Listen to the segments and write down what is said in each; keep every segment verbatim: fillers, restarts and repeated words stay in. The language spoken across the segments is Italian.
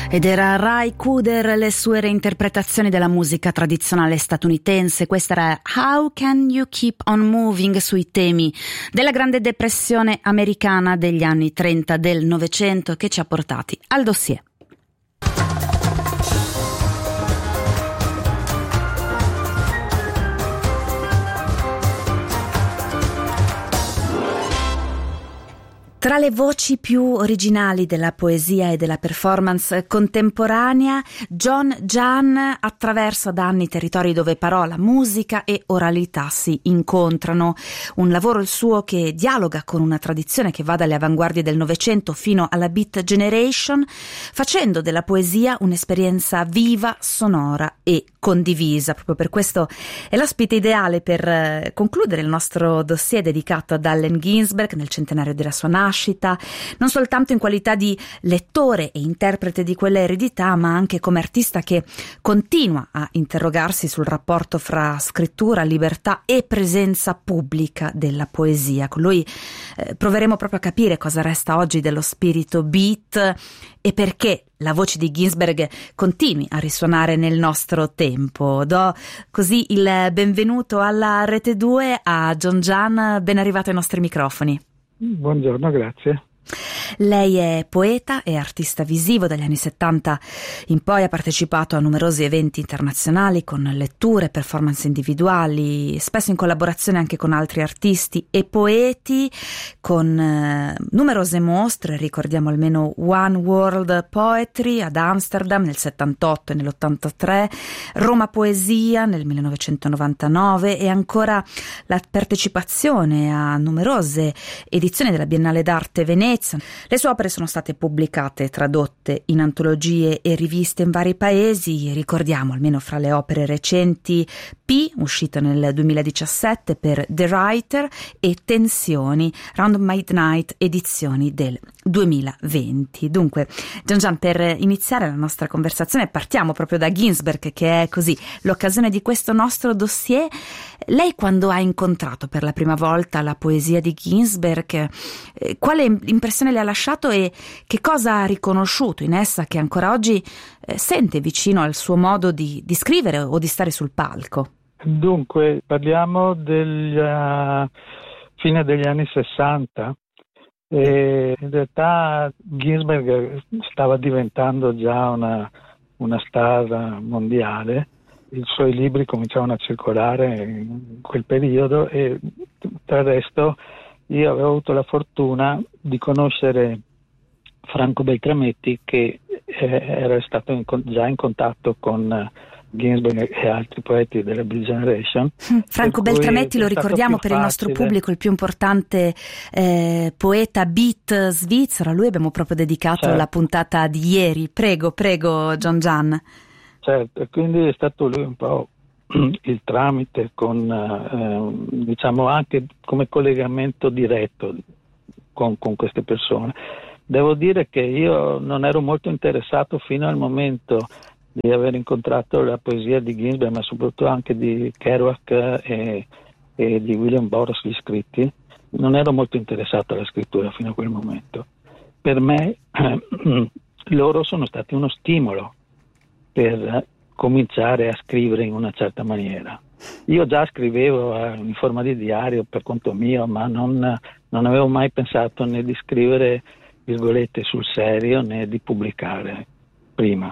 Ed era Ry Cooder, le sue reinterpretazioni della musica tradizionale statunitense. Questa era How Can You Keep On Moving, sui temi della Grande Depressione americana degli anni trenta del Novecento, che ci ha portati al dossier. Tra le voci più originali della poesia e della performance contemporanea, John Jahn attraversa da anni territori dove parola, musica e oralità si incontrano. Un lavoro il suo che dialoga con una tradizione che va dalle avanguardie del Novecento fino alla Beat Generation, facendo della poesia un'esperienza viva, sonora e condivisa. Proprio per questo è l'ospite ideale per concludere il nostro dossier dedicato ad Allen Ginsberg nel centenario della sua nascita, non soltanto in qualità di lettore e interprete di quella eredità, ma anche come artista che continua a interrogarsi sul rapporto fra scrittura, libertà e presenza pubblica della poesia. Con lui eh, proveremo proprio a capire cosa resta oggi dello spirito beat e perché la voce di Ginsberg continui a risuonare nel nostro tempo. Do così il benvenuto alla Rete due a John Jahn, ben arrivato ai nostri microfoni. Buongiorno, grazie. Lei è poeta e artista visivo. Dagli anni settanta in poi ha partecipato a numerosi eventi internazionali con letture, performance individuali, spesso in collaborazione anche con altri artisti e poeti, con eh, numerose mostre. Ricordiamo almeno One World Poetry ad Amsterdam nel settantotto e nell'ottantatré, Roma Poesia nel millenovecentonovantanove e ancora la partecipazione a numerose edizioni della Biennale d'Arte Venezia. Le sue opere sono state pubblicate e tradotte in antologie e riviste in vari paesi. Ricordiamo, almeno fra le opere recenti, P, uscito nel duemiladiciassette per The Writer, e Tensioni, Round Midnight, edizioni del duemilaventi. Dunque, John Jahn, per iniziare la nostra conversazione partiamo proprio da Ginsberg, che è così l'occasione di questo nostro dossier. Lei, quando ha incontrato per la prima volta la poesia di Ginsberg, eh, quale impressione le ha lasciato e che cosa ha riconosciuto in essa che ancora oggi eh, sente vicino al suo modo di, di scrivere o di stare sul palco? Dunque, parliamo della fine degli anni sessanta. E in realtà Ginsberg stava diventando già una, una star mondiale. I suoi libri cominciavano a circolare in quel periodo e tra il resto io avevo avuto la fortuna di conoscere Franco Beltrametti, che eh, era stato in, già in contatto con Ginsberg e altri poeti della Beat Generation. Franco Beltrametti, lo ricordiamo per il nostro pubblico, il più importante eh, poeta beat svizzero. A lui abbiamo proprio dedicato certo. la puntata di ieri. Prego, prego John Jahn. Certo, quindi è stato lui un po' il tramite con, eh, diciamo anche come collegamento diretto con, con queste persone. Devo dire che io non ero molto interessato fino al momento di aver incontrato la poesia di Ginsberg, ma soprattutto anche di Kerouac e, e di William Burroughs, gli scritti. Non ero molto interessato alla scrittura fino a quel momento. Per me eh, loro sono stati uno stimolo per cominciare a scrivere in una certa maniera. Io già scrivevo eh, in forma di diario per conto mio, ma non, non avevo mai pensato né di scrivere virgolette sul serio né di pubblicare prima.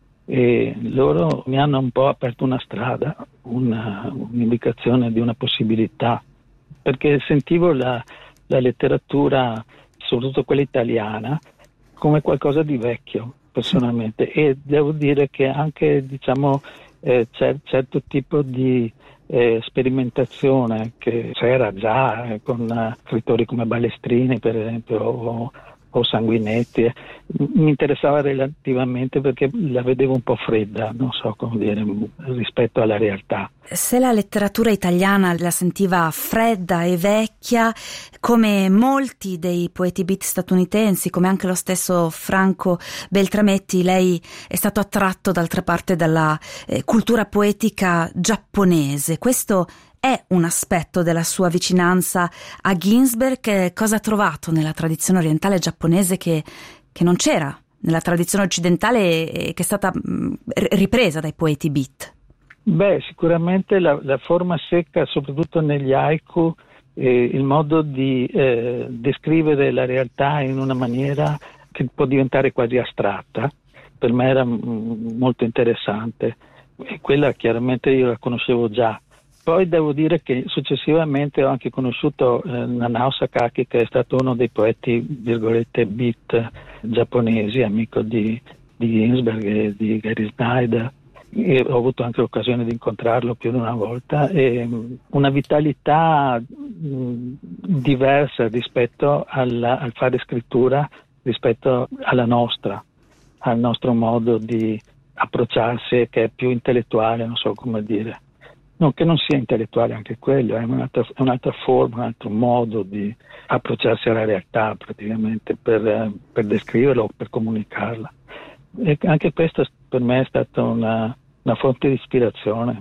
E loro mi hanno un po' aperto una strada, una, un'indicazione di una possibilità, perché sentivo la, la letteratura, soprattutto quella italiana, come qualcosa di vecchio personalmente, e devo dire che anche diciamo eh, cer- certo tipo di eh, sperimentazione che c'era già eh, con uh, scrittori come Balestrini per esempio o, o Sanguinetti, mi interessava relativamente perché la vedevo un po' fredda, non so come dire, rispetto alla realtà. Se la letteratura italiana la sentiva fredda e vecchia, come molti dei poeti beat statunitensi, come anche lo stesso Franco Beltrametti, lei è stato attratto d'altra parte dalla eh, cultura poetica giapponese. Questo è un aspetto della sua vicinanza a Ginsberg. Cosa ha trovato nella tradizione orientale giapponese che, che non c'era nella tradizione occidentale e che è stata mh, ripresa dai poeti beat? Beh, sicuramente la, la forma secca, soprattutto negli haiku, eh, il modo di eh, descrivere la realtà in una maniera che può diventare quasi astratta, per me era m- molto interessante, e quella chiaramente io la conoscevo già. Poi devo dire che successivamente ho anche conosciuto eh, Nanao Sakaki, che è stato uno dei poeti, virgolette, beat giapponesi, amico di, di Ginsberg e di Gary Snyder. E ho avuto anche l'occasione di incontrarlo più di una volta, e mh, una vitalità mh, diversa rispetto alla, al fare scrittura, rispetto alla nostra, al nostro modo di approcciarsi, che è più intellettuale, non so come dire. Non che non sia intellettuale anche quello, è un'altra, è un'altra forma, un altro modo di approcciarsi alla realtà praticamente per, per descriverla o per comunicarla. E anche questo per me è stata una, una fonte di ispirazione.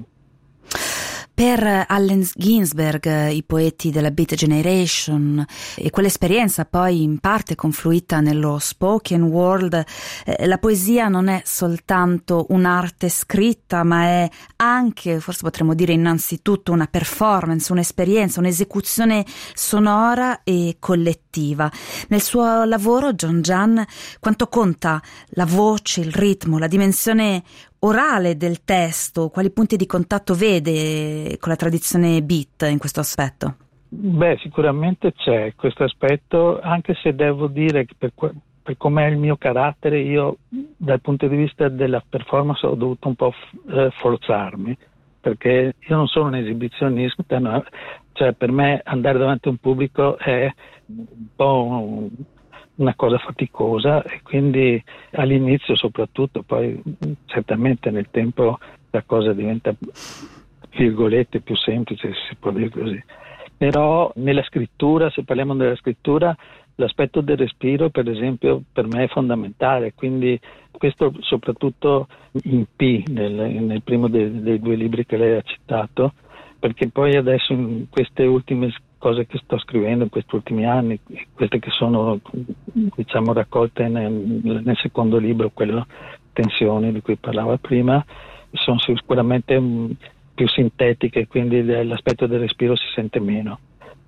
Per Allen Ginsberg, i poeti della Beat Generation, e quell'esperienza poi in parte confluita nello spoken world, eh, la poesia non è soltanto un'arte scritta, ma è anche, forse potremmo dire innanzitutto, una performance, un'esperienza, un'esecuzione sonora e collettiva. Nel suo lavoro, John Jahn, quanto conta la voce, il ritmo, la dimensione orale del testo? Quali punti di contatto vede con la tradizione beat in questo aspetto? Beh, sicuramente c'è questo aspetto, anche se devo dire che per, per com'è il mio carattere, io dal punto di vista della performance ho dovuto un po' f- forzarmi, perché io non sono un esibizionista, no? Cioè per me andare davanti a un pubblico è un po' un, una cosa faticosa, e quindi all'inizio soprattutto, poi certamente nel tempo la cosa diventa, virgolette, più semplice, se si può dire così. Però nella scrittura, se parliamo della scrittura, l'aspetto del respiro, per esempio, per me è fondamentale, quindi questo soprattutto in P, nel, nel primo dei, dei due libri che lei ha citato, perché poi adesso in queste ultime cose che sto scrivendo in questi ultimi anni, queste che sono, diciamo, raccolte nel, nel secondo libro, quello Tensioni di cui parlava prima, sono sicuramente mh, più sintetiche, quindi l'aspetto del respiro si sente meno.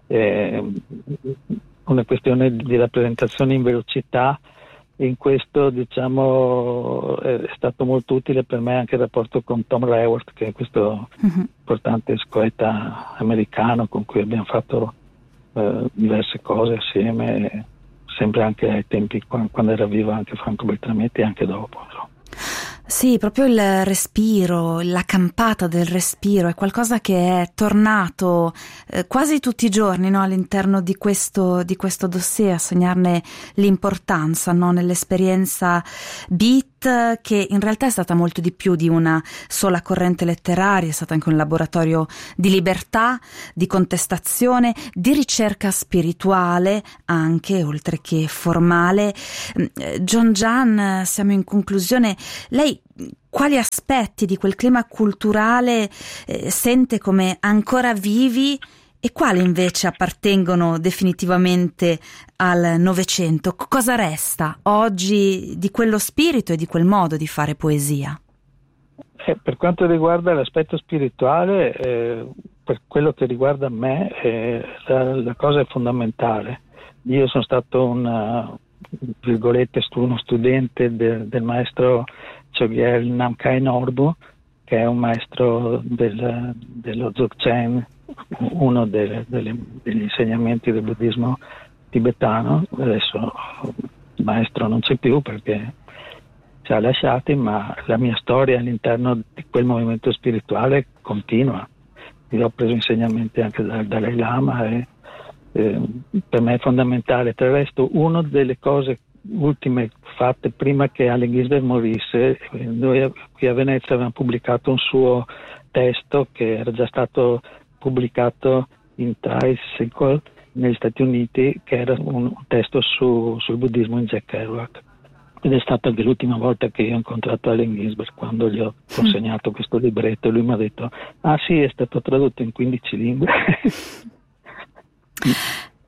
È una questione di rappresentazione in velocità. In questo, diciamo, è stato molto utile per me anche il rapporto con Tom Raworth, che è questo uh-huh. importante poeta americano con cui abbiamo fatto eh, diverse cose assieme, sempre anche ai tempi quando era vivo anche Franco Beltrametti e anche dopo. Insomma. Sì, proprio il respiro, la campata del respiro è qualcosa che è tornato eh, quasi tutti i giorni, no, all'interno di questo, di questo dossier, a segnarne l'importanza, no, nell'esperienza beat, che in realtà è stata molto di più di una sola corrente letteraria, è stata anche un laboratorio di libertà, di contestazione, di ricerca spirituale anche, oltre che formale. John Jahn, siamo in conclusione, lei quali aspetti di quel clima culturale eh, sente come ancora vivi e quali invece appartengono definitivamente al Novecento? Cosa resta oggi di quello spirito e di quel modo di fare poesia? Eh, per quanto riguarda l'aspetto spirituale, eh, per quello che riguarda me, eh, la, la cosa è fondamentale. Io sono stato una, virgolette, uno studente de, del maestro Chogyal Namkhai Norbu, che è un maestro del, dello Dzogchen, uno delle, delle, degli insegnamenti del buddismo tibetano. Adesso il maestro non c'è più perché ci ha lasciati, ma la mia storia all'interno di quel movimento spirituale continua. Io ho preso insegnamenti anche dal Dalai Lama e eh, per me è fondamentale. Tra il resto, una delle cose ultime fatte prima che Allen Ginsberg morisse, noi qui a Venezia avevamo pubblicato un suo testo che era già stato pubblicato in Tricycle negli Stati Uniti, che era un testo su, sul buddismo in Jack Kerouac, ed è stata anche l'ultima volta che io ho incontrato Allen Ginsberg, quando gli ho consegnato questo libretto, e lui mi ha detto: ah sì, è stato tradotto in quindici lingue.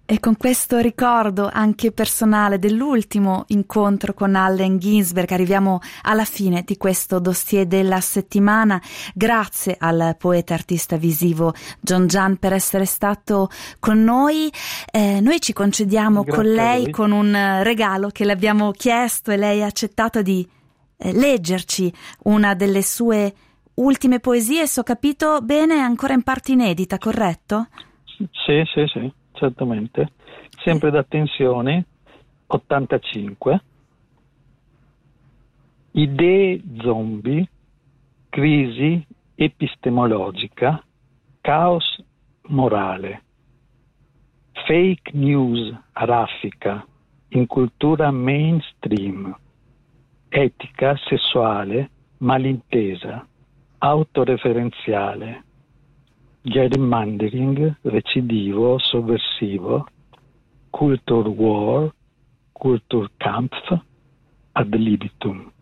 E con questo ricordo anche personale dell'ultimo incontro con Allen Ginsberg arriviamo alla fine di questo dossier della settimana. Grazie al poeta artista visivo John Jahn per essere stato con noi. Eh, noi ci concediamo Grazie con lei con un regalo che le abbiamo chiesto e lei ha accettato di eh, leggerci una delle sue ultime poesie. Se ho capito bene, è ancora in parte inedita, corretto? Sì, sì, sì. Certamente, sempre da Tensione, ottantacinque. Idee zombie, crisi epistemologica, caos morale, fake news a raffica in cultura mainstream, etica sessuale malintesa, autoreferenziale, gerrymandering, recidivo, sovversivo, culture war, culture kampf, ad libitum.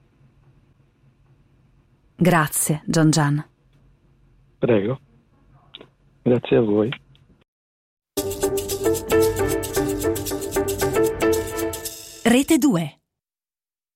Grazie, John Jahn. Prego. Grazie a voi. Rete due.